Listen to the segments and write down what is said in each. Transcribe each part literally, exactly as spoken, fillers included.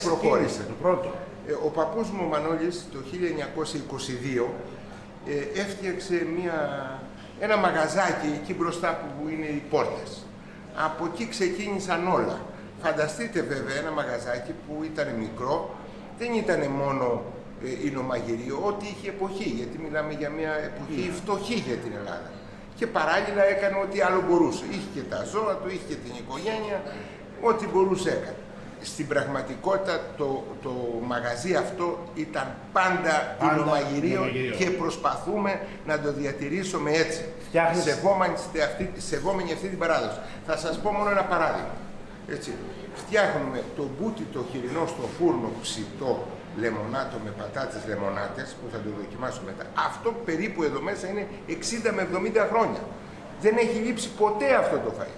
Προχώρησε. Το πρώτο. Ε, ο παππούς μου ο Μανώλης το χίλια εννιακόσια είκοσι δύο ε, έφτιαξε μια, ένα μαγαζάκι εκεί μπροστά που είναι οι πόρτες. Από εκεί ξεκίνησαν όλα. Φανταστείτε βέβαια ένα μαγαζάκι που ήταν μικρό, δεν ήταν μόνο ε, εινομαγειρίο, ό,τι είχε εποχή, γιατί μιλάμε για μια εποχή mm. φτωχή για την Ελλάδα. Και παράλληλα έκανε ό,τι άλλο μπορούσε. Είχε και τα ζώα του, είχε και την οικογένεια, ό,τι μπορούσε έκανε. Στην πραγματικότητα το, το μαγαζί αυτό ήταν πάντα εινομαγειρίο και προσπαθούμε να το διατηρήσουμε έτσι, σεβόμενοι αυτή, σεβόμενοι αυτή την παράδοση. Θα σας πω μόνο ένα παράδειγμα. Έτσι. Φτιάχνουμε το μπούτι το χοιρινό στο φούρνο ψητό λεμονάτο με πατάτες λεμονάτες που θα το δοκιμάσω μετά. Αυτό περίπου εδώ μέσα είναι εξήντα με εβδομήντα χρόνια. Δεν έχει λείψει ποτέ αυτό το φαΐ.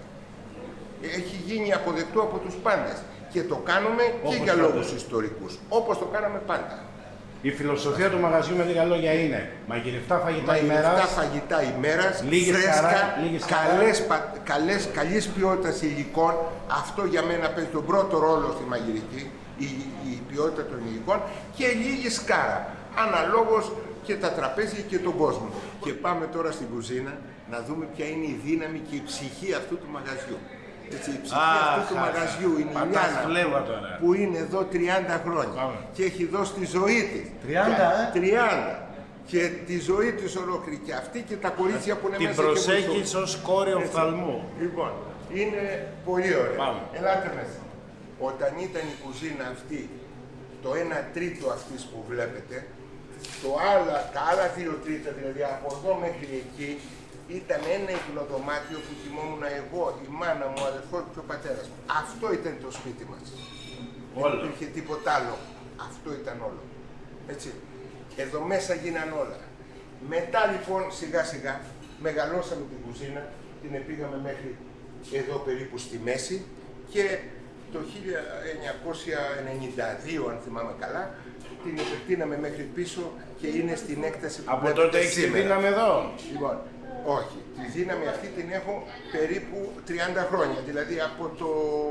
Έχει γίνει αποδεκτό από τους πάντες. Και το κάνουμε όπως και για λόγους ιστορικούς, όπως το κάναμε πάντα. Η φιλοσοφία του μαγαζιού με λίγα λόγια είναι μαγειρευτά φαγητά ημέρας, μαγειρευτά φαγητά ημέρας, φρέσκα, καρά, καλές, πα, καλές, καλής ποιότητας υλικών. Αυτό για μένα παίζει τον πρώτο ρόλο στη μαγειρική, η, η ποιότητα των υλικών και λίγη σκάρα, αναλόγως και τα τραπέζια και τον κόσμο. Και πάμε τώρα στην κουζίνα να δούμε ποια είναι η δύναμη και η ψυχή αυτού του μαγαζιού. Έτσι, η ψυχή ah, αυτού του μαγαζιού είναι η Λιάννα που είναι εδώ τριάντα χρόνια Πάμε. και έχει δώσει τη ζωή της. τριάντα, ε? τριάντα και τη ζωή της ολόκληρη και αυτή και τα κορίτσια που είναι την μέσα. Την προσέχεις ως κόρη οφθαλμού. Λοιπόν, είναι πολύ ωραία. Πάμε. Ελάτε μέσα. Όταν ήταν η κουζίνα αυτή, το ένα τρίτο αυτής που βλέπετε, το άλλα, τα άλλα δύο τρίτα, δηλαδή από εδώ μέχρι εκεί, ήταν ένα υπνοδωμάτιο που κοιμόμουν εγώ, η μάνα μου, ο αδερφός μου και ο πατέρας μου. Αυτό ήταν το σπίτι μας. Όλο. Δεν υπήρχε τίποτα άλλο. Αυτό ήταν όλο. Έτσι. Εδώ μέσα γίναν όλα. Μετά λοιπόν σιγά σιγά μεγαλώσαμε την κουζίνα, την πήγαμε μέχρι εδώ περίπου στη μέση και το χίλια εννιακόσια ενενήντα δύο, αν θυμάμαι καλά, την επεκτείναμε μέχρι πίσω και είναι στην έκταση που από τότε έχεις τη δύναμη εδώ. Λοιπόν, όχι, τη δύναμη αυτή την έχω περίπου τριάντα χρόνια, δηλαδή από το,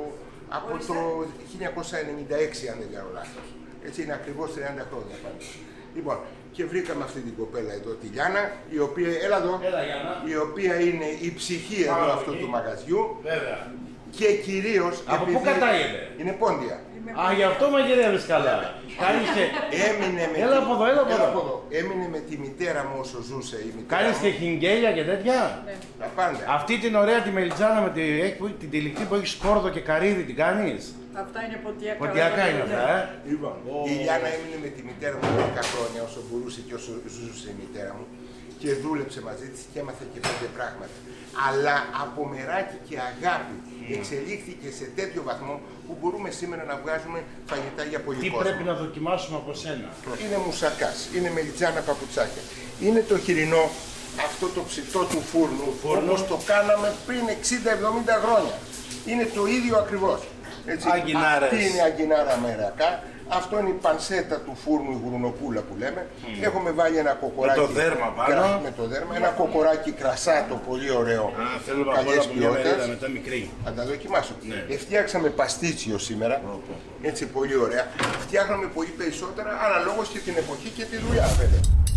από το χίλια εννιακόσια ενενήντα έξι, αν δεν κάνω λάθος. Έτσι είναι ακριβώς τριάντα χρόνια πάντως. Λοιπόν, και βρήκαμε αυτή την κοπέλα εδώ, τη Λιάννα, η οποία, έλα εδώ, έλα, η οποία είναι η ψυχή εδώ αυτού του μαγαζιού. Βέβαια. Και κυρίως. Από πού κατάγεται? Είναι πόντια. Α, γι' αυτό μαγειρεύεις καλά. Κάνεις και... Έμεινε με έλα τη... από εδώ, έλα από εδώ. Έμεινε με τη μητέρα μου όσο ζούσε η μητέρα. Κάνεις και χιγγέλια και τέτοια. Ναι. Τα πάντα. Αυτή την ωραία τη μελιτζάνα με τη, την τυλική που έχει σκόρδο και καρύδι την κάνεις? Αυτά είναι ποντιακά. Ποντιακά είναι αυτά, ε. Λοιπόν, oh. η Λιάννα έμεινε με τη μητέρα μου δέκα χρόνια όσο μπορούσε και όσο ζούσε η μητέρα μου και δούλεψε μαζί της και έμαθε και πέντε πράγματα. Αλλά από μεράκι και αγάπη mm. εξελίχθηκε σε τέτοιο βαθμό που μπορούμε σήμερα να βγάζουμε φαγητά για πολύ Τι κόσμο. πρέπει να δοκιμάσουμε από σένα? Είναι μουσακάς, είναι μελιτζάνα παπουτσάκια. Είναι το χοιρινό, αυτό το ψητό του φούρνου, όπως το κάναμε πριν εξήντα εβδομήντα χρόνια. Είναι το ίδιο ακριβώς. Έτσι, αυτή είναι η αγκινάρα μερακά, αυτό είναι η πανσέτα του φούρνου, η γουρνοπούλα που λέμε. Mm. Έχουμε βάλει ένα κοκοράκι με το δέρμα πάνω. Κρα, με το δέρμα, ένα κοκοράκι κρασάτο πολύ ωραίο. Α, θέλω να πω μια μερίδα μετά μικρή. Θα τα δοκιμάσω. Ναι. Φτιάξαμε παστίτσιο σήμερα, okay. έτσι πολύ ωραία. Φτιάχναμε πολύ περισσότερα, αναλόγως και την εποχή και τη δουλειά βέβαια.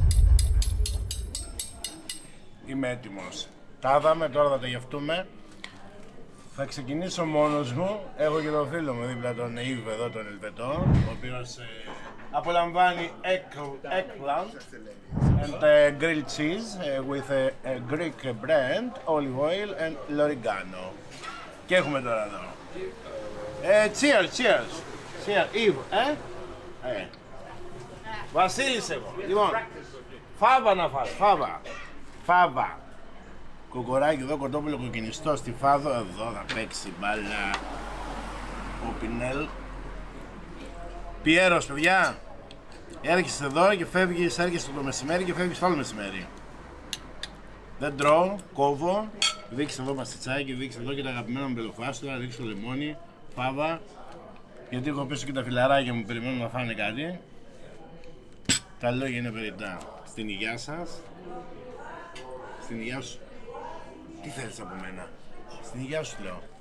Είμαι έτοιμος. Τα είδαμε, τώρα θα τα γευτούμε. Θα ξεκινήσω μόνος μου, έχω και τον φίλο μου δίπλα τον Ιβ εδώ τον Ελβετό, ο οποίος ε, απολαμβάνει eggplant and uh, grilled cheese uh, with a, a Greek brand, olive oil and l'oregano. Και έχουμε τώρα εδώ. Ε, cheers, cheers. Cheers, Ιβ, ε. ε. Βασίλης εγώ. Λοιπόν, φάβα να φας, φάβα. Φάβα. Κοκοράκι εδώ, κοτόπουλο κοκκινιστό στη Φάδο, εδώ θα παίξει μπάλα ο Πινέλ. Πιέρος, παιδιά, έρχεσαι εδώ και φεύγεις, έρχεσαι το μεσημέρι και φεύγεις το άλλο μεσημέρι. Δεν τρώω, κόβω, δείξε εδώ παστιτσάκι, δείξε εδώ και τα αγαπημένα μου πελοφάστρα, δείξε το λεμόνι, φάβα, γιατί έχω πίσω και τα φιλαράκια μου περιμένουν να φάνε κάτι. Τα λόγια είναι περιττά. Στην υγειά σας, στην υγειά σου. Τι θέλεις από μένα? Στην υγειά σου λέω.